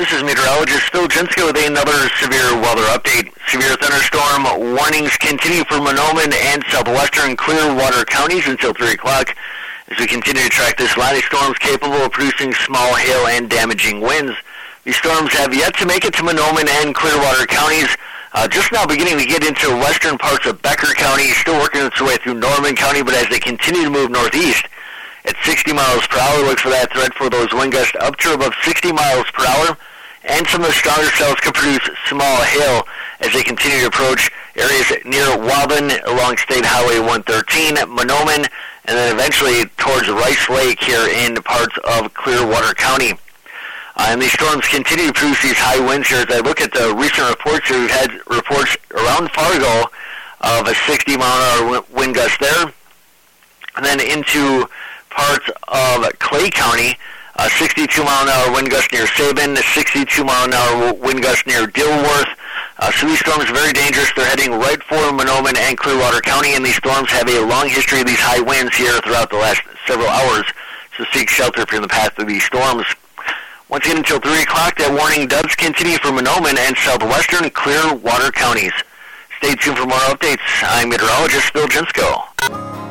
This is meteorologist Phil Jensko with another severe weather update. Severe thunderstorm warnings continue for Mahnomen and southwestern Clearwater counties until 3 o'clock as we continue to track this line of storms capable of producing small hail and damaging winds. These storms have yet to make it to Mahnomen and Clearwater counties. Just now beginning to get into western parts of Becker County, still working its way through Norman County, but as they continue to move northeast at 60 miles per hour, look for that threat for those wind gusts up to above 60 miles per hour. And some of the stronger cells could produce small hail as they continue to approach areas near Waubun along State Highway 113, Mahnomen, and then eventually towards Rice Lake here in parts of Clearwater County. And these storms continue to produce these high winds here. As I look at the recent reports here, we've had reports around Fargo of a 60-mile-an-hour wind gust there. And then into parts of Clay County, a 62-mile-an-hour wind gust near Sabin, a 62-mile-an-hour wind gust near Dilworth. So these storms are very dangerous. They're heading right for Mahnomen and Clearwater County, and these storms have a long history of these high winds here throughout the last several hours. So seek shelter from the path of these storms. Once again, until 3 o'clock, that warning does continue for Mahnomen and southwestern Clearwater counties. Stay tuned for more updates. I'm meteorologist Phil Jensko.